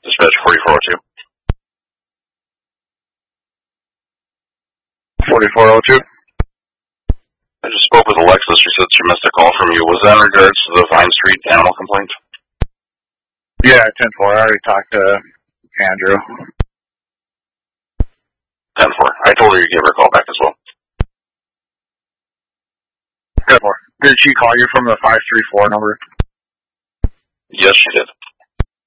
Dispatch 4402. 4402. I just spoke with Alexis. She said she missed a call from you. Was that in regards to the Vine Street animal complaint? Yeah, 10-4. I already talked to Andrew. 10-4. I told her you gave her a call back as well. 10-4. Did she call you from the 534 number? Yes, she did.